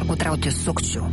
pergudrauti sukčių.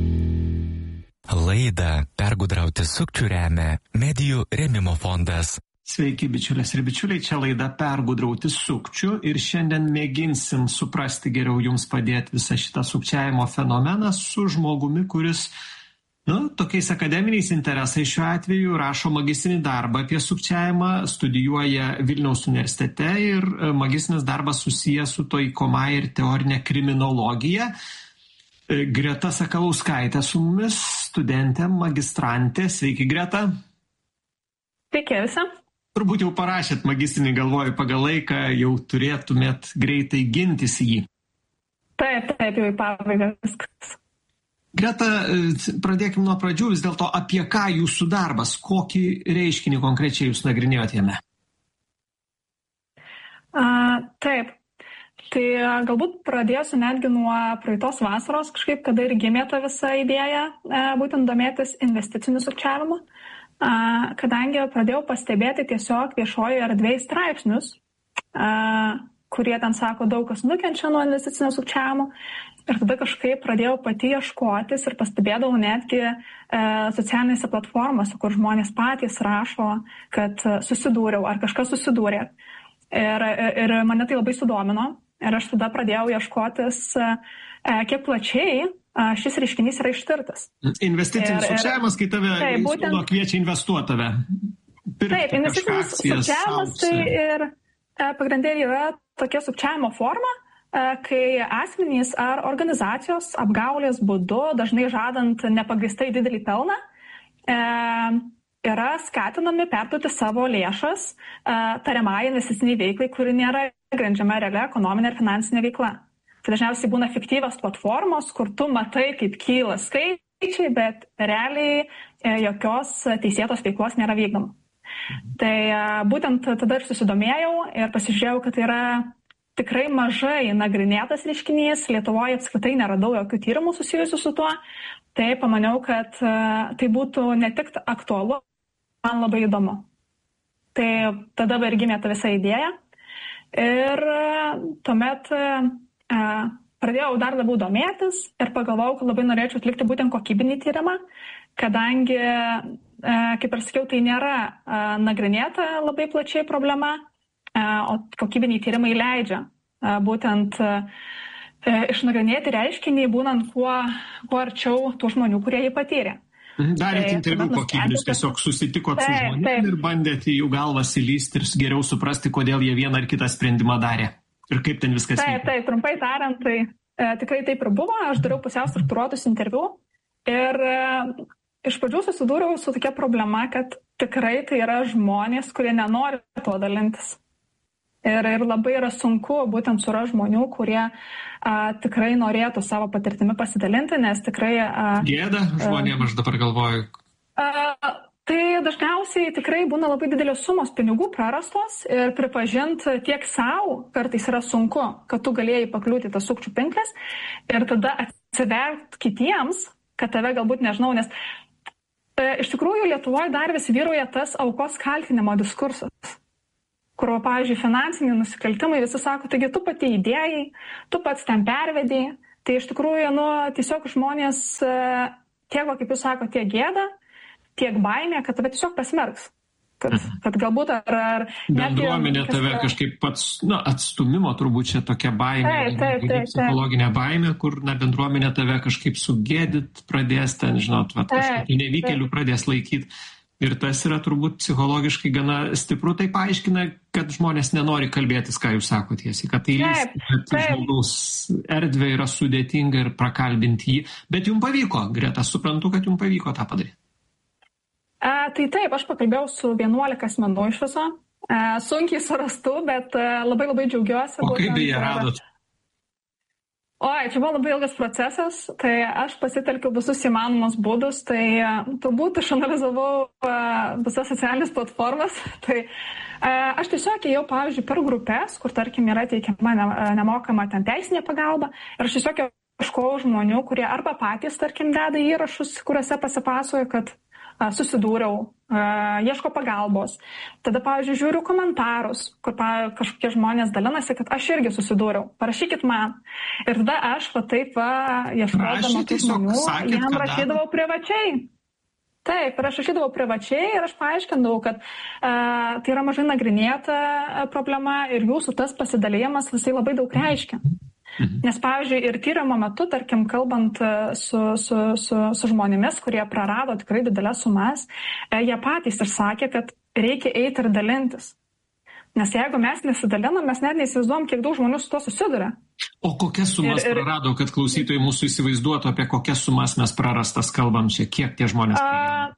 Laidą Pergudrauti sukčių remia Medijų rėmimo fondas. Sveiki, bičiulės ir bičiuliai, čia laida Pergudrauti sukčių ir šiandien mėginsim suprasti geriau jums padėti visą šitą sukčiavimo fenomeną su žmogumi, kuris, tokiais akademiniais interesais šiuo atveju rašo magistrinį darbą apie sukčiavimą, studijuoja Vilniaus universitete ir magistrinis darbas susijęs su taikomąja ir teorinė kriminologija. Greta Sakalauskaitė su mumis, studentė, magistrantė. Sveiki, Greta. Sveiki visi. Turbūt jau parašėt magistrinį, galvoju, pagal laiką jau turėtumėt greitai gintis jį. Taip, jau į pabaigą viskas. Greta, pradėkim nuo pradžių, vis dėlto apie ką jūsų darbas, kokį reiškinį konkrečiai jūs nagrinėjot jame? Taip. Tai galbūt pradėsiu netgi nuo praeitos vasaros kažkaip, kada ir gimė ta visa idėja būtent domėtis investiciniu sukčiavimu, kadangi pradėjau pastebėti tiesiog viešojoje erdvėje straipsnius, kurie ten sako, daug kas nukenčia nuo investicinio sukčiavimo ir tada kažkaip pradėjau pati ieškotis ir pastebėdavau netgi socialinėse platformose, kur žmonės patys rašo, kad susidūriau ar kažkas susidūrė ir mane tai labai sudomino. Ir aš tada pradėjau ieškotis, kiek plačiai šis reiškinys yra ištirtas. Investicinis sukčiavimas, kai tave kviečia investuoti tave. Taip, investicinis sukčiavimas tai ir pagrindė yra tokia sukčiavimo forma, kai asmenys ar organizacijos apgaulės būdu, dažnai žadant nepagrįstai didelį pelną, yra skatinami perduoti savo lėšas tariamai investiciniai veiklai, kuri nėra grindžiama realia ekonominė ir finansinė veikla. Tai dažniausiai būna fiktyvios platformos, kur tu matai, kaip kyla skaičiai, bet realiai jokios teisėtos veiklos nėra vykdoma. Tai būtent tada ir susidomėjau ir pasižiūrėjau, kad tai yra tikrai mažai nagrinėtas reiškinys. Lietuvoje apskritai neradau jokių tyrimų susijusių su tuo. Tai pamaniau, kad tai būtų ne tik aktualu, man labai įdomu. Tai tada ir gimė ta visa idėja. Ir tuomet pradėjau dar labiau domėtis ir pagalvojau, kad labai norėčiau atlikti būtent kokybinį tyrimą, kadangi, kaip ir sakiau, tai nėra nagrinėta labai plačiai problema, o kokybiniai tyrimai leidžia būtent išnagrinėti reiškinį, būnant kuo arčiau tų žmonių, kurie jį patyrė. Darėt interviu kokybinius, tiesiog susitikot su žmonėmis ir bandėt į jų galvas įlysti ir geriau suprasti, kodėl jie vieną ar kitą sprendimą darė ir kaip ten viskas vyko. Taip, trumpai tariant, tai tikrai taip ir buvo. Aš dariau pusiau struktūruotus interviu ir iš pradžių susidūriau su tokia problema, kad tikrai tai yra žmonės, kurie nenori tuo dalintis. Ir labai yra sunku būtent surasti žmonių, kurie tikrai norėtų savo patirtimi pasidalinti, nes tikrai... Gėda žmonėms, aš dabar galvoju. Tai dažniausiai tikrai būna labai didelės sumos pinigų prarastos ir pripažinti tiek savo kartais yra sunku, kad tu galėjai pakliūti tas sukčių pinkles ir tada atsiverti kitiems, kad tave galbūt nežinau, nes iš tikrųjų Lietuvoje dar vis vyrauja tas aukos kaltinimo diskursas, kur, pavyzdžiui, finansiniai nusikaltimai, visi sako, taigi tu pati idėjai, tu pats ten pervedėjai. Tai iš tikrųjų, tiesiog žmonės tiek, kaip jūs sako, tiek gėda, tiek baimė, kad tave tiesiog pasmerks. Kad galbūt ar... Bendruomenė tave kažkaip pats, atstumimo turbūt čia tokia baimė, psichologinė baimė, kur bendruomenė tave kažkaip sugėdyt pradės ten, kažkokių nevykėlių pradės laikyti. Ir tas yra turbūt psichologiškai gana stipru, tai paaiškina, kad žmonės nenori kalbėtis, ką jūs sako tiesiai, kad žmogaus erdvė yra sudėtinga ir prakalbinti jį. Bet jums pavyko, Greta, suprantu, kad jums pavyko tą padaryti. Tai taip, aš pakalbėjau su 11 asmenų iš viso. Sunkiai surastų, bet labai džiaugiuosi. O kaip jie radot? Čia buvo labai ilgas procesas, tai aš pasitelkiau visus įmanomus būdus, tai turbūt išanalizavau visas socialinės platformas. Tai aš tiesiog ėjau, pavyzdžiui, per grupės, kur, tarkim, yra teikiama nemokama ten teisinė pagalba, ir aš tiesiog ieškojau žmonių, kurie arba patys, tarkim, deda įrašus, kuriuose pasipasakoja, kad susidūriau, ieško pagalbos. Tada, pavyzdžiui, žiūriu komentarus, kur kažkokie žmonės dalinasi, kad aš irgi susidūriau. Parašykit man. Ir tada aš ieškodama tų žmonių, jam rašydavau privačiai. Taip, ir aš rašydavau privačiai ir aš paaiškindavau, kad tai yra mažai nagrinėta problema ir jūsų tas pasidalėjimas visai labai daug reiškia. Nes, pavyzdžiui, ir tyrimo metu, tarkim, kalbant su žmonėmis, kurie prarado tikrai didelės sumas, jie patys ir sakė, kad reikia eiti ir dalintis. Nes jeigu mes nesidalinam, mes net neįsivaizduojam, kiek daug žmonių su to susiduria. O kokias sumas prarado, kad klausytojai mūsų įsivaizduotų, apie kokias sumas mes prarastas kalbam čia, kiek tie žmonės prarado?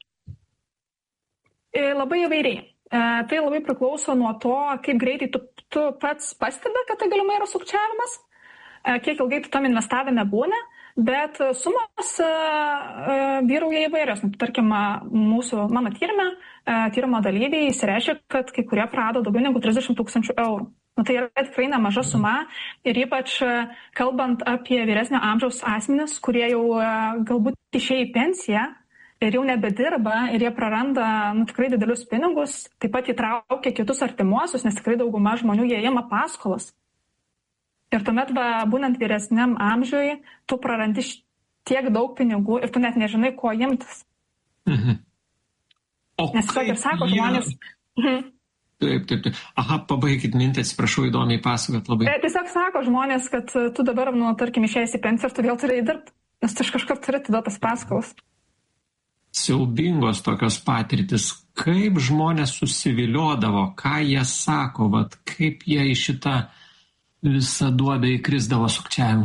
Labai įvairiai. Tai labai priklauso nuo to, kaip greitai tu pats pastebi, kad tai galimai yra sukčiavimas, kiek ilgai tu tam investavime būni, bet sumos vyrauja įvairios. Tarkim, mano tyrimo dalyviai įsireiškia, kad kai kurie prarado daugiau negu 30 000 eurų. Tai yra tikrai nemaža suma ir ypač kalbant apie vyresnio amžiaus asmenis, kurie jau galbūt išėjo į pensiją ir jau nebedirba ir jie praranda tikrai didelius pinigus, taip pat įtraukia kitus artimuosius, nes tikrai dauguma žmonių jie ima paskolas. Ir tuomet, būnant vyresniam amžiui, tu prarandi tiek daug pinigų ir tu net nežinai, ko imtis. Nes tiesiog ir sako žmonės... Taip. Aha, pabaikit mintį, atsiprašau, įdomiai pasakot labai. Tiesiog sako žmonės, kad tu dabar, tarkim, išėjęs į pensiją ir tu vėl turi įdirbti, nes tu iš kažkur turi atiduotas paskolas. Siaubingos tokios patirtis. Kaip žmonės susiviliodavo, ką jie sako, kaip jie į šitą visą duobę įkrisdavo sukčiavimo?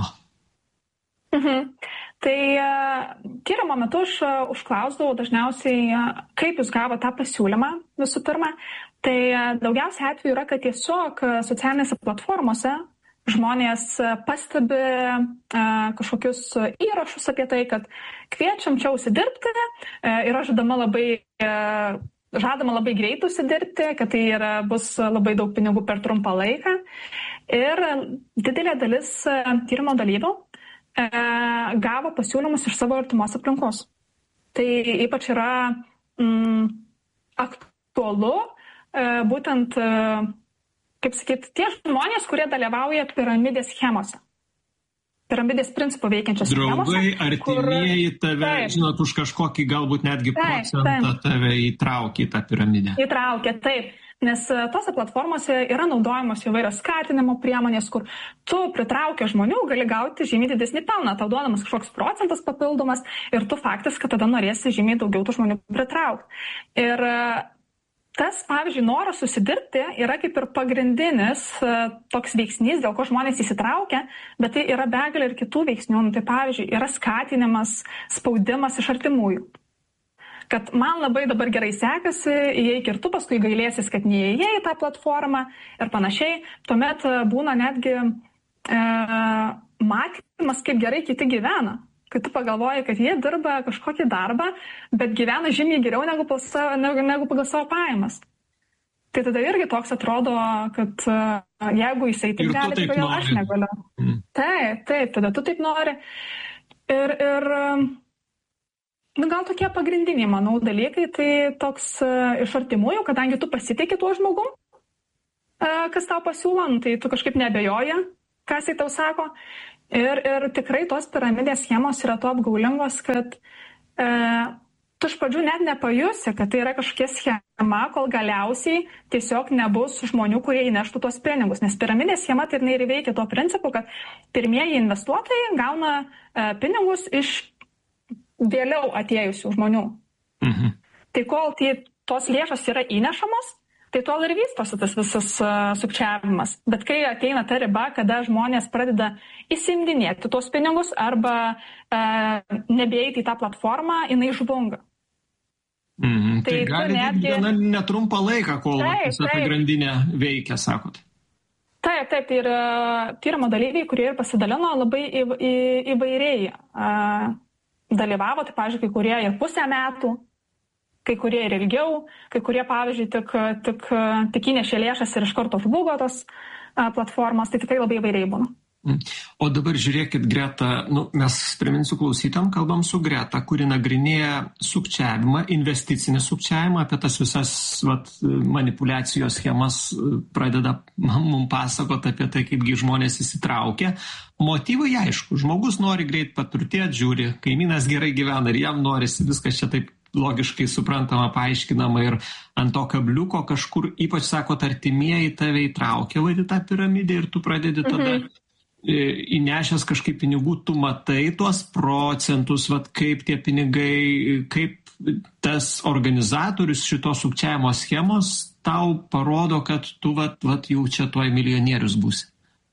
Tai tyrimo metu aš užklausdavau dažniausiai, kaip jūs gavo tą pasiūlymą visų pirma. Tai daugiausia atveju yra, kad tiesiog socialinėse platformose žmonės pastebi kažkokius įrašus apie tai, kad kviečiam čia užsidirbti, yra žadama labai greit užsidirbti, kad tai bus labai daug pinigų per trumpą laiką. Ir didelė dalis tyrimo dalyvių gavo pasiūlymus iš savo artimos aplinkos. Tai ypač yra aktualu būtent, kaip sakyti, tie žmonės, kurie dalyvauja piramidės schemose. Piramidės principų veikiančios schemose. Draugai, artimieji tave, žinot, už kažkokį galbūt netgi procentą tave įtraukia į tą piramidę. Įtraukia, taip. Nes tose platformose yra naudojamos įvairios skatinimo priemonės, kur tu pritraukia žmonių, gali gauti žymiai didesnį pelną, tau duodamas kažkoks procentas papildomas ir tu faktas, kad tada norėsi žymiai daugiau tų žmonių pritraukti. Ir tas, pavyzdžiui, noras susidirbti yra kaip ir pagrindinis toks veiksnys, dėl ko žmonės įsitraukia, bet tai yra begalė ir kitų veiksnių. Tai, pavyzdžiui, yra skatinimas, spaudimas iš artimųjų. Kad man labai dabar gerai sekasi, įeik ir tu paskui gailėsis, kad neįėjai į tą platformą ir panašiai. Tuomet būna netgi matymas, kaip gerai kiti gyvena. Kai tu pagalvoji, kad jie dirba kažkokį darbą, bet gyvena žymiai geriau negu pagal savo pajamas. Tai tada irgi toks atrodo, kad jeigu jisai taip gali, tai kodėl aš negaliu. Taip, tada tu taip nori. Ir gal tokie pagrindiniai, manau, dalykai, tai toks iš artimųjų, kadangi tu pasitikė tuo žmogum, kas tau pasiūlo, tai tu kažkaip neabejoji, kas jis tau sako. Ir tikrai tos piramidės schemos yra to apgaulingos, kad tu iš pradžių net nepajusi, kad tai yra kažkokia schema, kol galiausiai tiesiog nebus žmonių, kurie įneštų tuos pinigus. Nes piramidės schema tai ir veikia tuo principu, kad pirmieji investuotojai gauna pinigus iš vėliau atėjusių žmonių. Tai kol tos lėšos yra įnešamos, tai tol ir vystosi tas visas sukčiavimas. Bet kai ateina ta riba, kada žmonės pradeda įsimdinėti tuos pinigus arba nebeeiti į tą platformą, jinai žvunga. Tai gali netgi gana netrumpą laiką, kol visa ta grandinė veikia, sakot. Taip, ir tyrimo dalyviai, kurie ir pasidalino, labai įvairiai dalyvavo, tai, pavyzdžiui, kai kurie ir pusę metų, kai kurie ir ilgiau, kai kurie, pavyzdžiui, tik įnešė lėšas ir iš karto žlugo tos platformos, tai tikrai labai įvairiai būna. O dabar žiūrėkit, Greta, mes priminsiu klausytam, kalbam su Greta, kuri nagrinėja sukčiavimą, investicinį sukčiavimą, apie tas visas manipulacijos schemas pradeda mums pasakoti apie tai, kaipgi žmonės įsitraukia. Motyvai aišku, žmogus nori greit paturtėti, žiūri, kaimynas gerai gyvena ir jam norisi, viskas čia taip logiškai suprantama, paaiškinama ir ant to kabliuko kažkur, ypač sakot, artimieji tave įtraukia į tą piramidę ir tu pradedi tada įnešęs kažkaip pinigų, tu matai tuos procentus, kaip tie pinigai, kaip tas organizatorius šitos sukčiavimo schemos tau parodo, kad tu jau čia tuoj milijonierius būsi.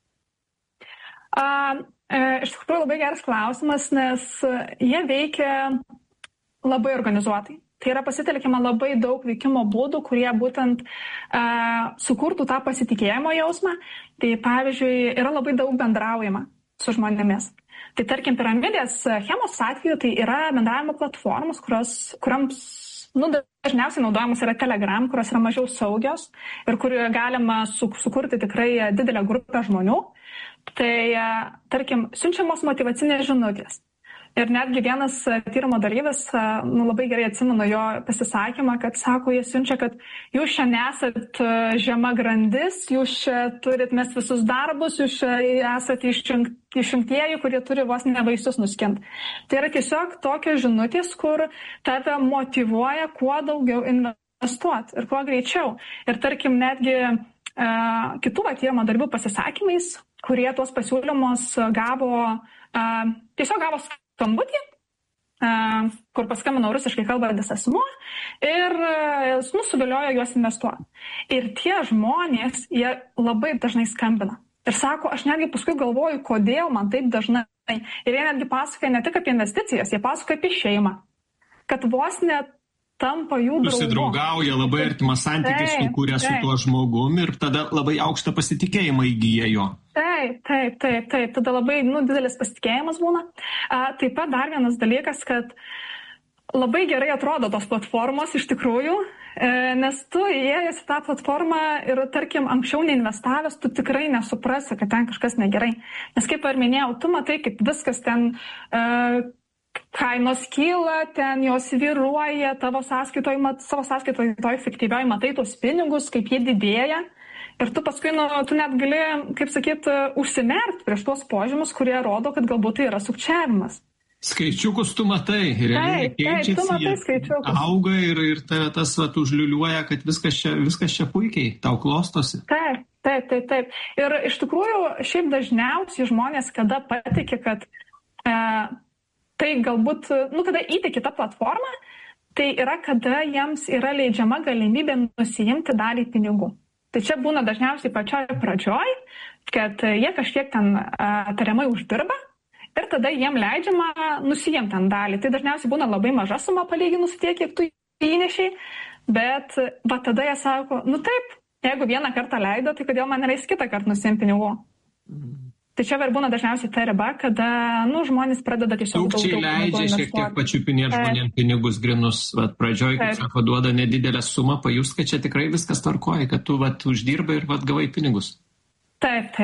Iš tikrųjų labai geras klausimas, nes jie veikia labai organizuotai. Tai yra pasitelkiama labai daug veikimo būdų, kurie būtent sukurtų tą pasitikėjimo jausmą. Tai pavyzdžiui, yra labai daug bendraujama su žmonėmis. Tai tarkim, piramidės schemos atveju tai yra bendravimo platformos, kuriams dažniausiai naudojamos yra Telegram, kurios yra mažiau saugios ir kur galima sukurti tikrai didelę grupę žmonių. Tai tarkim, siunčiamos motyvacinės žinutės. Ir netgi vienas tyrimo dalyvis, labai gerai atsimenu jo pasisakymą, kad sako, jie siunčia, kad jūs čia nesat žema grandis, jūs čia turit mes visus darbus, jūs čia esate išrinktieji, kurie turi vos ne vaisius nuskint. Tai yra tiesiog tokios žinutės, kur tave motyvuoja kuo daugiau investuoti ir kuo greičiau. Ir tarkim, netgi kitų tyrimo dalyvių pasisakymais, kurie tuos pasiūlymus tiesiog gavo skambutį, kur paskambino rusiškai kalbantis asmuo ir suviliojo juos investuoti. Ir tie žmonės, jie labai dažnai skambina. Ir sako, aš netgi paskui galvoju, kodėl man taip dažnai. Ir jie netgi pasakoja ne tik apie investicijas, jie pasakoja apie šeimą. Kad vos net tampa jų draugu. Susidraugauja, labai artimas santykis sukūrė su tuo žmogum ir tada labai aukštą pasitikėjimą įgyja jo. Taip. Tada labai didelis pasitikėjimas būna. Taip pat dar vienas dalykas, kad labai gerai atrodo tos platformos iš tikrųjų, nes tu įėjęs į tą platformą ir, tarkim, anksčiau neinvestavęs, tu tikrai nesuprasi, kad ten kažkas negerai. Nes kaip ir minėjau, tu matai, kaip viskas ten kainos kyla, ten jos vyruoja, savo sąskaitoje toj fiktyvioj matai tos pinigus, kaip jie didėja. Ir tu paskui, tu net gali, kaip sakyt, užsimerkti prieš tuos požymus, kurie rodo, kad galbūt tai yra sukčiavimas. Skaičiukus tu matai, realiai keičiasi, auga ir tave tas užliuliuoja, kad viskas čia puikiai, tau klostosi. Taip. Ir iš tikrųjų, šiaip dažniausiai žmonės, kada patikė, kad tai galbūt, kada įtiki tą platformą, tai yra, kada jiems yra leidžiama galimybė nusijimti dalį pinigų. Tai čia būna dažniausiai pačioj pradžioj, kad jie kažkiek ten tariamai uždirba ir tada jiem leidžiama nusijimti ten dalį. Tai dažniausiai būna labai maža suma palyginus tiek, kiek tu įnešiai, bet tada jie sako, taip, jeigu vieną kartą leido, tai kodėl man nereis kitą kartą nusijimti pinigų. Tai čia ir būna dažniausiai ta riba, kada žmonės pradeda tiesiog daug leidžia šiek tiek pačiupinėti žmonėms pinigus grinus. Pradžioj, kaip sako, duoda nedidelę sumą, pajust, kad čia tikrai viskas tvarkoja, kad tu uždirbai ir gavai pinigus. Taip.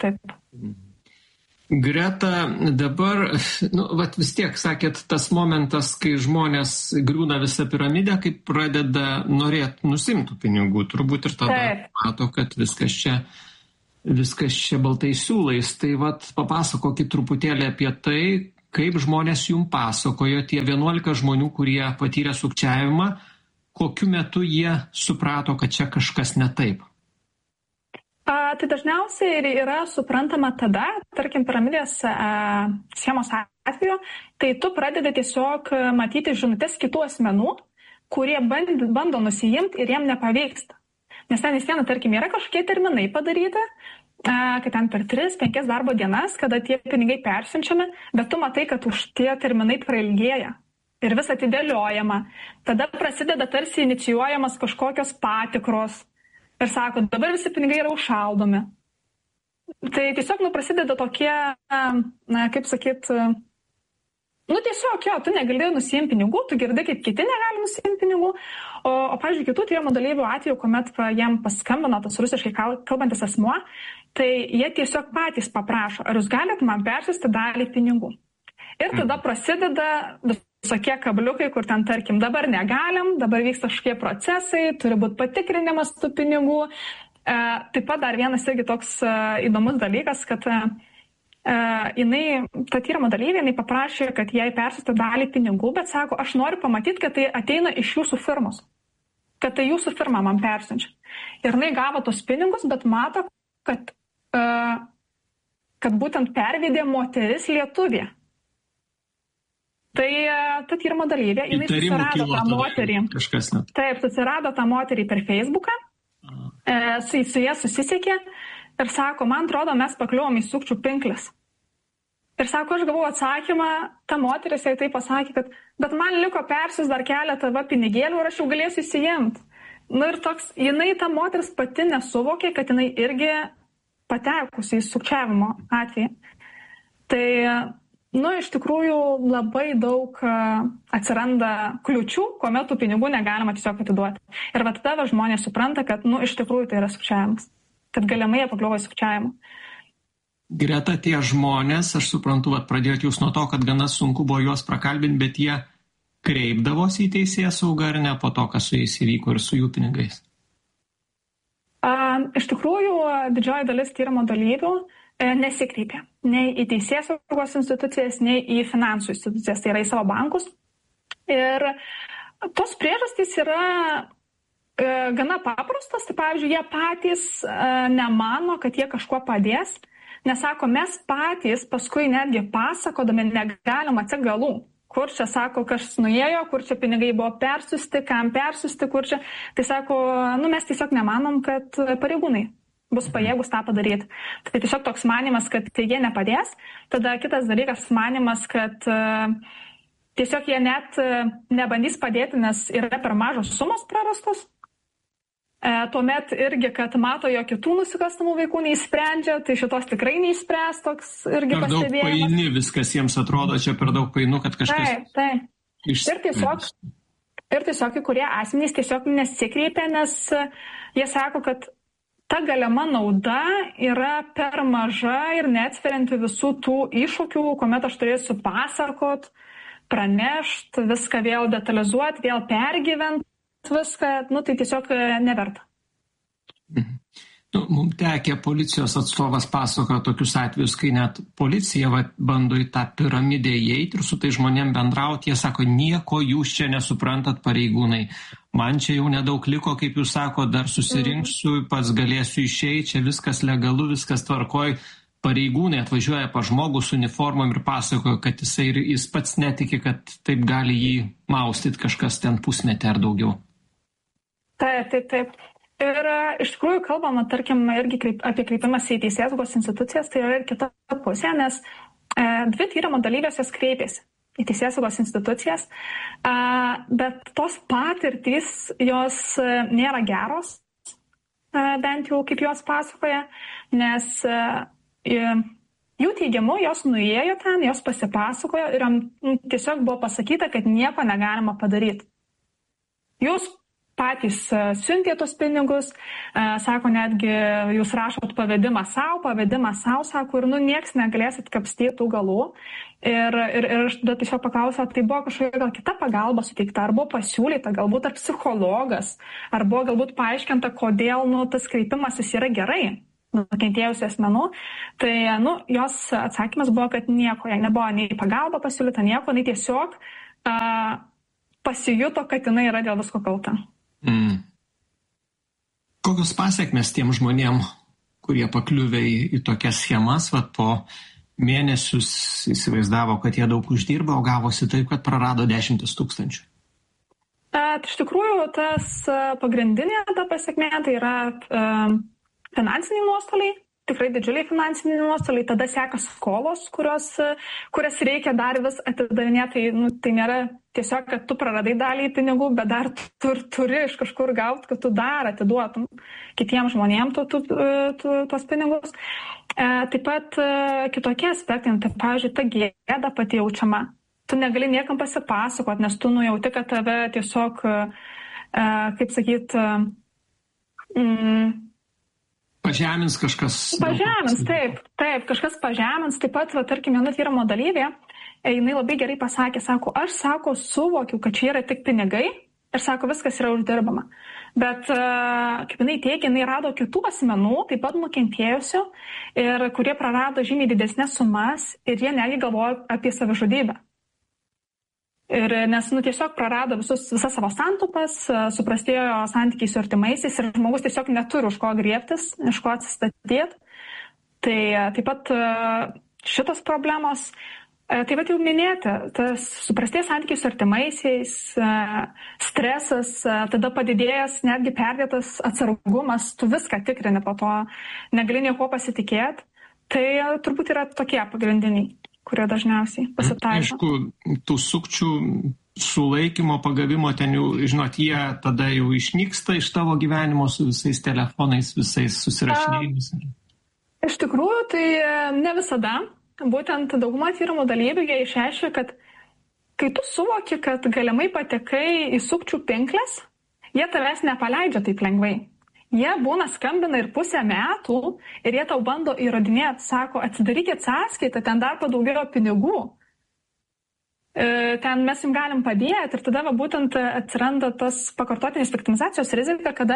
Greta, dabar, vis tiek, sakėt, tas momentas, kai žmonės griūna visą piramidę, kai pradeda norėti nusimtų pinigų, turbūt ir tada mato, kad viskas čia baltais siūlais. Tai papasakokit truputėlį apie tai, kaip žmonės jums pasakojo, tie 11 žmonių, kurie patyrė sukčiavimą, kokiu metu jie suprato, kad čia kažkas ne taip. Tai dažniausiai yra suprantama tada, tarkim, piramidės schemos atveju, tai tu pradedi tiesiog matyti žinutės kitų asmenų, kurie bando nusijimti ir jiem nepavyksta. Nes ten vis viena, tarkim, yra kažkokie terminai padaryti, kad ten per 3-5 darbo dienas, kada tie pinigai persiunčiami, bet tu matai, kad už tie terminai prailgėja ir vis atidėliojama. Tada prasideda tarsi inicijuojamas kažkokios patikros ir sako, dabar visi pinigai yra užšaldomi. Tai tiesiog prasideda tokie, kaip sakyt, tiesiog, tu negali nusiimti pinigų, tu girdi, kaip kiti negali nusiimti pinigų. O pavyzdžiui, kitų tyrimo dalyvių atveju, kuomet jam paskambino tas rusiškai kalbantis asmuo, tai jie tiesiog patys paprašo, ar jūs galite man persiųsti dalį pinigų. Ir tada prasideda visokie kabliukai, kur ten, tarkim, dabar negalim, dabar vyksta kažkokie procesai, turi būti patikrinimas tų pinigų. Taip pat dar vienas irgi toks įdomus dalykas, kad ta tyrimo dalyvė, jinai paprašė, kad jai persiųsti dalį pinigų, bet sako, aš noriu pamatyti, kad tai ateina iš jūsų firmos, kad tai jūsų firma man persiunčia. Ir jinai gavo tos pinigus, bet mato, kad būtent pervedė moteris Lietuvė. Tai ta tyrimo dalyvė, jinai susirado tą moterį. Taip, susirado tą moterį per Facebooką, su jie susisiekė ir sako, man atrodo, mes pakliuvom į sukčių pinkles. Ir sako, aš gavau atsakymą, ta moteris jai tai pasakė, kad bet man liko persius dar keletą pinigėlių ir aš jau galėsiu įsijimti. Ir toks, jinai ta moteris pati nesuvokė, kad jinai irgi patekusi į sukčiavimo atvejį. Tai, iš tikrųjų labai daug atsiranda kliučių, kuomet tų pinigų negalima tiesiog atiduoti. Ir tada žmonės supranta, kad, iš tikrųjų tai yra sukčiavimas. Kad galimai jie pakliuvo į sukčiavimą. Greta tie žmonės, aš suprantu, pradėjot jūs nuo to, kad gana sunku buvo juos prakalbinti, bet jie kreipdavosi į teisėsaugą ar ne po to, kas su jais įvyko ir su jų pinigais? Iš tikrųjų, didžioji dalis tyrimo dalyvių nesikreipė nei į teisėsaugos institucijas, nei į finansų institucijas, tai yra į savo bankus. Ir tos priežastys yra gana paprastas, tai pavyzdžiui, jie patys nemano, kad jie kažkuo padės, nes sako, mes patys paskui netgi pasakodami negalim atsekti galų, kur čia sako, kas nuėjo, kur čia pinigai buvo persiusti, kam persiusti, kur čia. Tai sako, mes tiesiog nemanom, kad pareigūnai bus pajėgus tą padaryti. Tai tiesiog toks manimas, kad jie nepadės. Tada kitas dalykas manimas, kad tiesiog jie net nebandys padėti, nes yra per mažos sumos prarastos. Tuomet irgi, kad mato, jo kitų nusikalstamų veikų neįsprendžia, tai šitos tikrai neįspręs, toks irgi pastebėjimas. Per daug paini viskas jiems atrodo, čia per daug painu, kad kažkas... Taip. Ir tiesiog kai kurie asmenys tiesiog nesikreipia, nes jie sako, kad ta galima nauda yra per maža ir neatsverianti visų tų iššūkių, kuomet aš turėsiu pasakot, pranešti, viską vėl detalizuoti, vėl pergyventi. Viską, tai tiesiog neverta. Mums tekė policijos atstovas pasakojo tokius atvejus, kai net policija bando į tą piramidę įeiti ir su tai žmonėm bendrauti. Jie sako, nieko jūs čia nesuprantat, pareigūnai. Man čia jau nedaug liko, kaip jūs sako, dar susirinksiu, pats galėsiu išeiti, čia viskas legalu, viskas tvarkoj. Pareigūnai atvažiuoja pa žmogų su uniformom ir pasakojo, kad jis pats netiki, kad taip gali jį maustyti kažkas ten pusmetį ar daugiau. Taip. Ir iš tikrųjų kalbama, tarkim, irgi apie kreipimąsi į teisėsaugos institucijas, tai yra ir kita pusė, nes dvi tyrimo dalyvės jos kreipėsi į teisėsaugos institucijas, bet tos patirtys jos nėra geros, bent jau kaip jos pasakoja, nes jų teigimu jos nuėjo ten, jos pasipasakojo ir tiesiog buvo pasakyta, kad nieko negalima padaryti. Jūs patys siuntė tos pinigus, sako netgi, jūs rašot pavedimą savo, sako, ir nieks negalės atkapstyti tų galų. Ir tiesiog paklausiau, tai buvo kažkokia gal kita pagalba suteikta, ar buvo pasiūlyta, galbūt ar psichologas, ar buvo galbūt paaiškinta, kodėl tas kreipimasis yra gerai nukentėjusių asmenų. Tai jos atsakymas buvo, kad nieko, jai nebuvo nei pagalba pasiūlyta, nieko, nei tiesiog pasijuto, kad jinai yra dėl visko kalta. Kokios pasiekmes tiem žmonėm, kurie pakliuvė į tokias schemas, po mėnesius įsivaizdavo, kad jie daug uždirba, o gavosi taip, kad prarado 10 000? Iš tikrųjų, tas pagrindinė ta pasiekmė tai yra finansiniai nuostoliai, tikrai didžiuliai finansiniai nuostoliai, tada seka skolos, kurias reikia dar vis atidavinėti. Tai nėra tiesiog, kad tu praradai dalį pinigų, bet dar turi iš kažkur gauti, kad tu dar atiduotum kitiems žmonėms tuos pinigus. Taip pat kitokie aspektai, tai pavyzdžiui, ta gėda pati jaučiama. tu negali niekam pasipasakot, nes tu nujauti, kad tave tiesiog, kaip sakyt, pažemins kažkas. Pažemins, taip, kažkas pažemins. Taip pat, tarkim, viena tyrimo dalyvė, jinai labai gerai pasakė, sako, aš, suvokiu, kad čia yra tik pinigai ir, sako, viskas yra uždirbama. Bet, kaip jinai teigia, jinai rado kitų asmenų, taip pat nukentėjusių, ir kurie prarado žymiai didesnės sumas ir jie netgi galvojo apie savižudybę. Ir nes, tiesiog prarado visas savo santaupas, suprastėjo santykiai su artimaisiais ir žmogus tiesiog neturi už ko griebtis, iš ko atsistatyti. Tai taip pat šitos problemos, taip pat jau minėti, tas suprastėjęs santykiai su artimaisiais, stresas, tada padidėjęs netgi perdėtas atsargumas, tu viską tikrini po to, negali nieko pasitikėti. Tai turbūt yra tokie pagrindiniai, kurie dažniausiai pasitaiko. Aišku, tų sukčių sulaikymo, pagavimo ten jau, žinot, jie tada jau išnyksta iš tavo gyvenimo su visais telefonais, visais susirašinėjimus. Iš tikrųjų, tai ne visada. Būtent dauguma tyrimų dalyvių jie išreiškia, kad kai tu suvoki, kad galimai patekai į sukčių pinklės, jie tavęs nepaleidžia taip lengvai. Jie būna skambina ir pusę metų ir jie tau bando įrodinėti, sako, atsidarykit sąskaitą, ten dar padaugėjo pinigų. Ten mes jums galim padėti ir tada būtent atsiranda tas pakartotinės viktimizacijos rizika, kada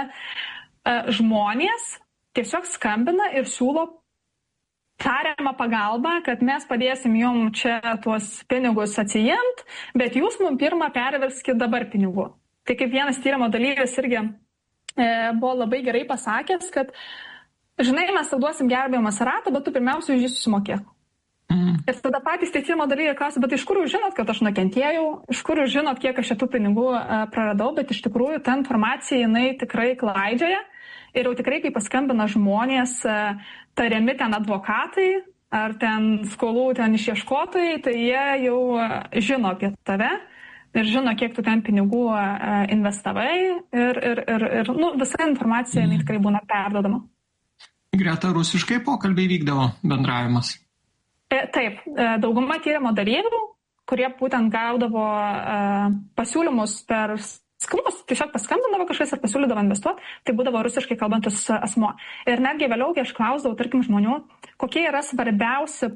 žmonės tiesiog skambina ir siūlo tariamą pagalbą, kad mes padėsim jums čia tuos pinigus atsijimti, bet jūs mums pirmą perverskit dabar pinigų. Tai kaip vienas tyrimo dalyvis irgi buvo labai gerai pasakęs, kad, žinai, mes tau duosim gelbėjimo Maseratą, bet tu pirmiausia už jį susimokėk. Ir tada patys tie tyrimo dalyviai klausia, bet iš kur jūs žinot, kad aš nukentėjau, iš kur jūs žinot, kiek aš šitų pinigų praradau, bet iš tikrųjų ta informacija jinai tikrai klaidžioja ir jau tikrai, kai paskambina žmonės, tariami ten advokatai ar ten skolų ten išieškotojai, tai jie jau žino apie tave. Ir žino, kiek tu ten pinigų investavai ir visa informacija tikrai būna perdodama. Greta, rusiškai pokalbiai vykdavo bendravimas? Taip, dauguma tyrimo dalyvių, kurie būtent gaudavo pasiūlymus per skambučius, tiesiog paskambindavo kažkas ir pasiūlydavo investuoti, tai būdavo rusiškai kalbantis asmuo. Ir netgi vėliau, kai aš klausdavau, tarkim, žmonių, kokie yra svarbiausi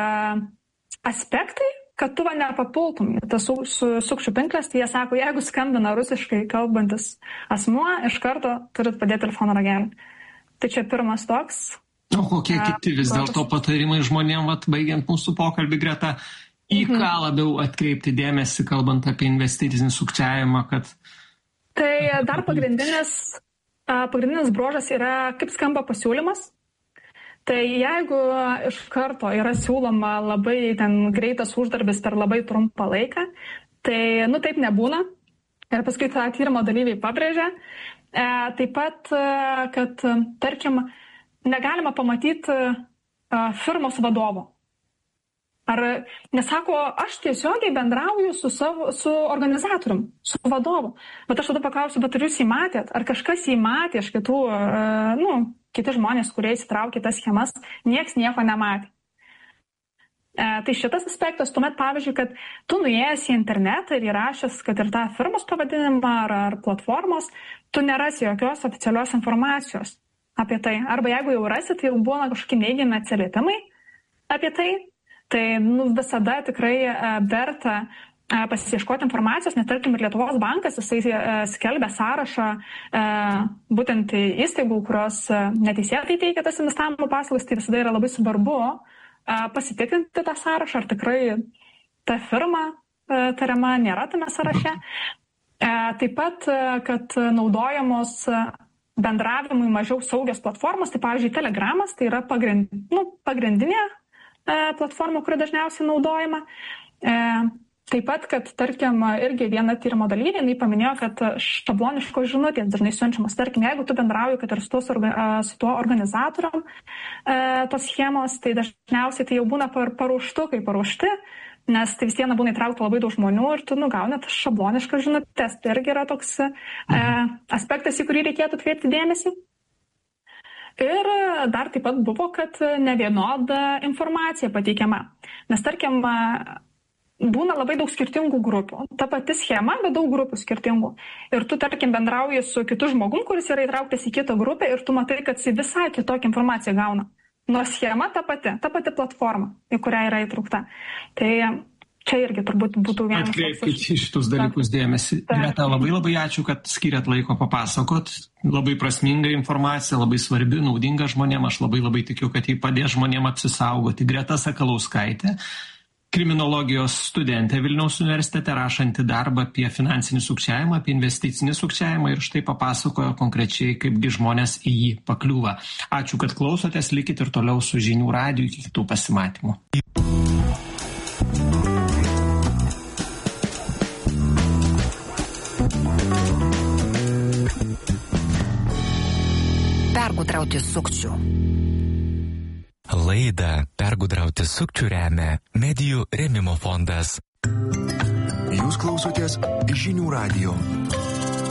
aspektai, kad tu nepapultum į tas sukčių pinklės, tai jie sako, jeigu skambina rusiškai kalbantis asmuo, iš karto turit padėti telefono ragelį. Tai čia pirmas toks. O kokie kiti vis dėlto patarimai žmonėm, baigiant mūsų pokalbį, Greta, į ką labiau atkreipti dėmesį, kalbant apie investicinį sukčiavimą, kad... Tai dar pagrindinis bruožas yra, kaip skamba pasiūlymas. Tai jeigu iš karto yra siūloma labai ten greitas uždarbis per labai trumpą laiką, tai taip nebūna. Ir paskui tą tyrimo dalyviai pabrėžia. Taip pat, kad, tarkim, negalima pamatyti firmos vadovo. Ar nesako, aš tiesiogiai bendrauju su organizatorium, su vadovu. Bet aš tada paklausiu, bet ar jūs jį matėt? Ar kažkas jį matė iš kitų, kiti žmonės, kurie įsitraukė tas schemas, nieks nieko nematė. Tai šitas aspektas, tuomet, pavyzdžiui, kad tu nuėjęs į internetą ir įrašęs, kad ir tą firmos pavadinimą ar platformos, tu nerasi jokios oficialios informacijos apie tai. Arba jeigu jau rasi, tai jau būna kažkokie neigiami atsiliepimai apie tai. Tai visada tikrai verta pasiieškoti informacijos, nes tarkim ir Lietuvos bankas, jisai skelbia sąrašą būtent įstaigų, kurios neteisėtai teikia tas investavimo paslaugas, tai visada yra labai svarbu pasitikrinti tą sąrašą, ar tikrai ta firma tariama nėra tame sąraše. Taip pat, kad naudojamos bendravimui mažiau saugios platformos, tai pavyzdžiui Telegramas, tai yra pagrindinė platforma, kuri dažniausiai naudojama. Taip pat, kad, tarkim, irgi viena tyrimo dalyvė, jinai paminėjo, kad šabloniškos žinutės dažnai siunčiamas. Tarkim, jeigu tu bendrauji, kad ir su tuo organizatorium tos schemos, tai dažniausiai tai jau būna paruošti, nes tai vis viena būna įtraukta labai daug žmonių ir tu gauni tas šabloniškas žinutės. Tai irgi yra toks aspektas, į kurį reikėtų atkreipti dėmesį. Ir dar taip pat buvo, kad nevienoda informacija pateikiama. Nes tarkim, būna labai daug skirtingų grupių. Ta pati schema, bet daug grupių skirtingų. Ir tu, tarkim, bendrauji su kitu žmogum, kuris yra įtrauktas į kitą grupę ir tu matai, kad jis visai kitokią informaciją gauna. Nors schema ta pati platforma, į kurią yra įtraukta. Tai čia irgi turbūt būtų vienas. Atkreipkite šitus dalykus dėmesį. Greta, labai ačiū, kad skiriat laiko papasakot. Labai prasminga informacija, labai svarbi, naudinga žmonėm. Aš labai tikiu, kad jį padės žmonėm apsisaugoti. Greta Sakalauskaitė, kriminologijos studentė Vilniaus universitete, rašanti darbą apie finansinį sukčiavimą, apie investicinį sukčiavimą ir štai papasakojo konkrečiai, kaipgi žmonės į jį pakliūva. Ačiū, kad klausotės, likit ir toliau su Žinių radiju, iki kitų pasimatymų. Pergudrauti sukčių. Laidą Pergudrauti sukčių remia Medijų rėmimo fondas. Jūs klausotės Žinių radijo.